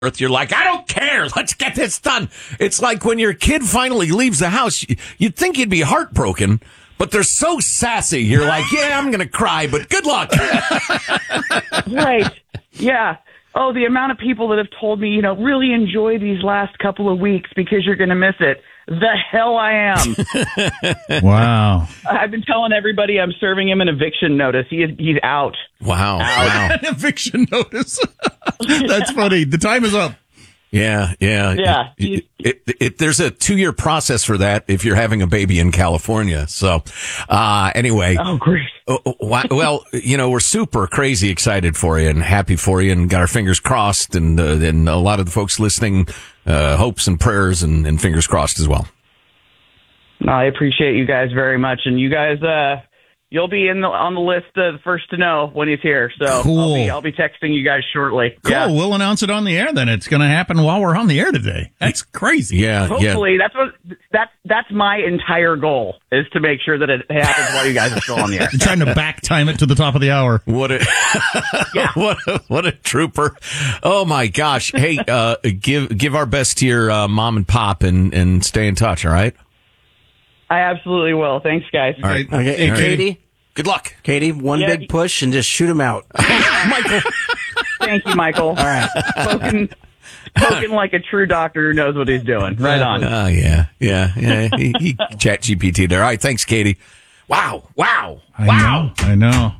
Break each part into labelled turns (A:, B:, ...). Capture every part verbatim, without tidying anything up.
A: You're like, I don't care. Let's get this done. It's like when your kid finally leaves the house, you'd think you'd be heartbroken, but they're so sassy. You're like, yeah, I'm going to cry, but good luck.
B: Right. Yeah. Oh, the amount of people that have told me, you know, really enjoy these last couple of weeks because you're going to miss it. The hell I am.
C: Wow.
B: I've been telling everybody I'm serving him an eviction notice. He is, he's out.
A: Wow. Wow.
C: An eviction notice. That's funny. The time is up.
A: Yeah, yeah.
B: Yeah.
A: It, it, it, it, there's a two-year process for that if you're having a baby in California. So, uh, anyway.
B: Oh, great.
A: Uh, well, you know, we're super crazy excited for you and happy for you and got our fingers crossed. And, uh, and a lot of the folks listening, uh, hopes and prayers and, and fingers crossed as well.
B: I appreciate you guys very much. And you guys, uh, you'll be in the, on the list of first to know when he's here. So
C: cool.
B: I'll be, I'll be texting you guys shortly.
C: Cool.
B: Yeah.
C: We'll announce it on the air then. It's going to happen while we're on the air today. That's crazy.
A: Yeah.
B: Hopefully,
A: yeah.
B: that's what that's that's my entire goal is to make sure that it happens while you guys are still on the air.
C: You're trying to back time it to the top of the hour.
A: What a,
B: yeah.
A: what a, what a trooper. Oh my gosh. Hey, uh, give, give our best to your, uh, mom and pop and, and stay in touch. All right.
B: I absolutely will. Thanks, guys.
A: All right.
D: Okay. Hey,
A: All right.
D: Katie.
A: Good luck.
D: Katie, one
B: Yeah.
D: big push and just shoot him out.
B: Michael. Thank you, Michael. All
D: right.
B: Spoken, spoken like a true doctor who knows what he's doing. Right on.
A: Oh, yeah. Yeah. Yeah. he, he chat G P T there. All right. Thanks, Katie. Wow. Wow.
C: I
A: Wow.
C: know. I know.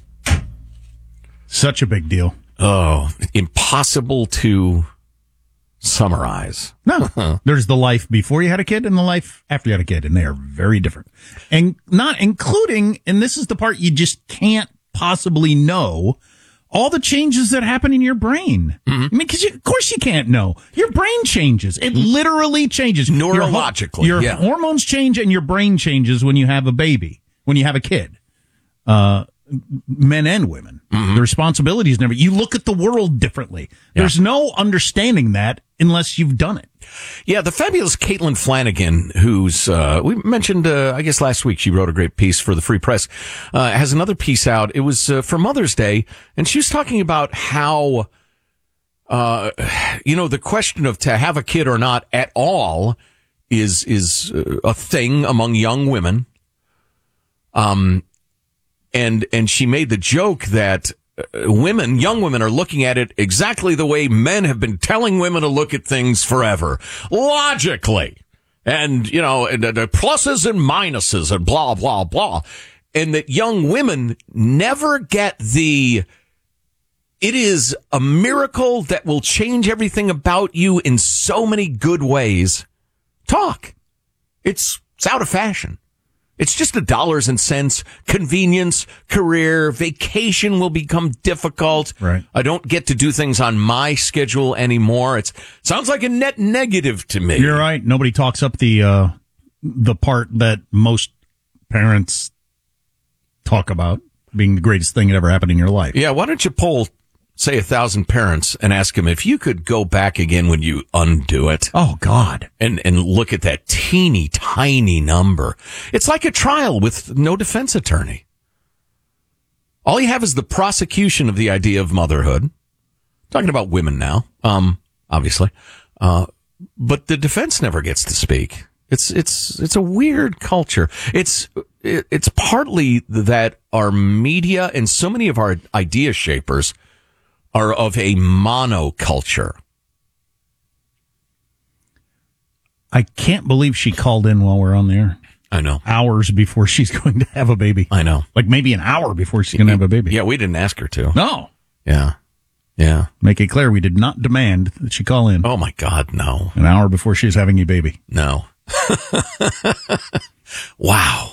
C: Such a big deal.
A: Oh, impossible to summarize.
C: No, there's the life before you had a kid and the life after you had a kid, and they are very different. And not including, and this is the part you just can't possibly know, all the changes that happen in your brain. Mm-hmm. I mean, because of course you can't know. Your brain changes. It literally changes.
A: Neurologically,
C: Your, your
A: yeah.
C: hormones change and your brain changes when you have a baby, when you have a kid. Uh, men and women. Mm-hmm. The responsibilities never. You look at the world differently. Yeah. There's no understanding that unless you've done it.
A: Yeah, the fabulous Caitlin Flanagan, who's, uh, we mentioned, uh, I guess last week she wrote a great piece for the Free Press, uh, has another piece out. It was uh, for Mother's Day, and she was talking about how, uh, you know, the question of to have a kid or not at all is, is a thing among young women. Um, and, and she made the joke that Uh, women, young women are looking at it exactly the way men have been telling women to look at things forever. Logically. And, you know, and, uh, pluses and minuses and blah, blah, blah. And that young women never get the, it is a miracle that will change everything about you in so many good ways. Talk. It's, it's out of fashion. It's just the dollars and cents, convenience, career, vacation will become difficult.
C: Right.
A: I don't get to do things on my schedule anymore. It's sounds like a net negative to me.
C: You're right. Nobody talks up the uh, the part that most parents talk about being the greatest thing that ever happened in your life.
A: Yeah, why don't you poll, say, a thousand parents and ask them if you could go back again when you undo it.
C: Oh, God.
A: And and look at that teeny tiny number. It's like a trial with no defense attorney. All you have is the prosecution of the idea of motherhood. Talking about women now, um, obviously. Uh, but the defense never gets to speak. It's, it's, it's a weird culture. It's, it, it's partly that our media and so many of our idea shapers are of a monoculture.
C: I can't believe she called in while we're on the air.
A: I know.
C: Hours before she's going to have a baby.
A: I know.
C: Like maybe an hour before she's going to have a baby.
A: Yeah, we didn't ask her to.
C: No.
A: Yeah. Yeah.
C: Make it clear we did not demand that she call in.
A: Oh, my God, no.
C: An hour before she's having a baby.
A: No. Wow.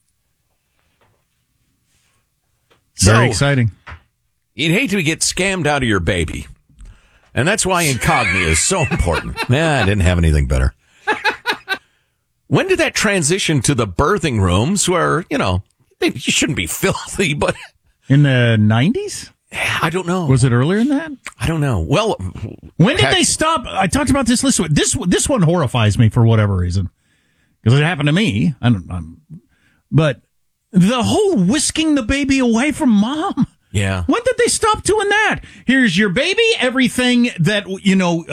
C: Very
A: So,
C: exciting.
A: you'd hate to get scammed out of your baby. And that's why incognito is so important. Nah, I didn't have anything better. When did that transition to the birthing rooms where, you know, you shouldn't be filthy, but...
C: In the nineties?
A: I don't know.
C: Was it earlier than that?
A: I don't know. Well...
C: When did
A: heck,
C: they stop? I talked about this list. This, this one horrifies me for whatever reason. Because it happened to me. I don't, I'm, but the whole whisking the baby away from mom.
A: Yeah.
C: When did they stop doing that? Here's your baby. Everything that, you know,